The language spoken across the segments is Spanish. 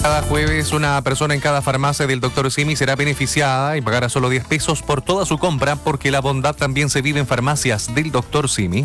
Cada jueves una persona en cada farmacia del Dr. Simi será beneficiada y pagará solo 10 pesos por toda su compra, porque la bondad también se vive en farmacias del Dr. Simi.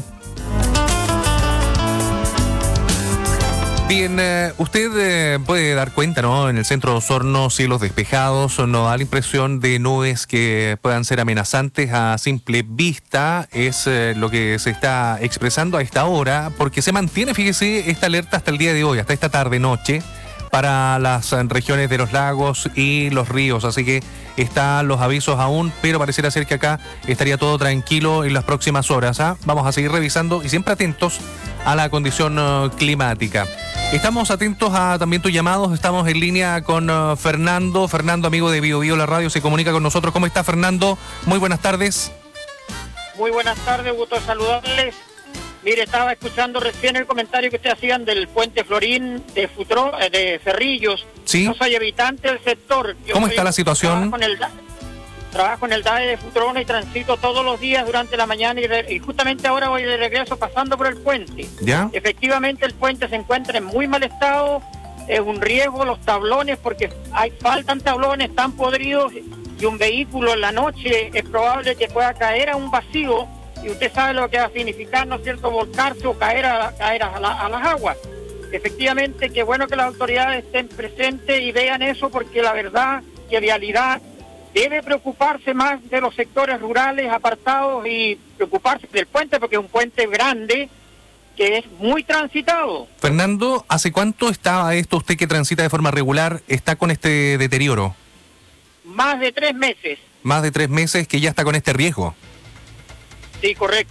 Bien, usted puede dar cuenta, ¿no? En el centro de Osorno, cielos despejados, no da la impresión de nubes que puedan ser amenazantes a simple vista. Es lo que se está expresando a esta hora, porque se mantiene, fíjese, esta alerta hasta el día de hoy, hasta esta tarde-noche, para las regiones de los lagos y los ríos. Así que están los avisos aún, pero pareciera ser que acá estaría todo tranquilo en las próximas horas. Vamos a seguir revisando y siempre atentos a la condición climática. Estamos atentos a también tus llamados. Estamos en línea con Fernando. Fernando, amigo de Bio Bio, la radio, se comunica con nosotros. ¿Cómo está, Fernando? Muy buenas tardes. Muy buenas tardes, gusto saludarles. Mire, estaba escuchando recién el comentario que ustedes hacían del puente Florín de Cerrillos. Sí. No soy habitante del sector. ¿Cómo está la situación? Trabajo en el DAE de Futrona y transito todos los días durante la mañana y justamente ahora voy de regreso pasando por el puente. ¿Ya? Efectivamente el puente se encuentra en muy mal estado, es un riesgo los tablones porque faltan tablones, están podridos y un vehículo en la noche es probable que pueda caer a un vacío y usted sabe lo que va a significar, ¿no es cierto?, volcarse o caer a las aguas. Efectivamente, qué bueno que las autoridades estén presentes y vean eso porque la verdad que Vialidad debe preocuparse más de los sectores rurales apartados y preocuparse del puente porque es un puente grande que es muy transitado. Fernando, ¿hace cuánto estaba esto usted que transita de forma regular, está con este deterioro? Más de 3 meses. Más de 3 meses que ya está con este riesgo. Sí, correcto.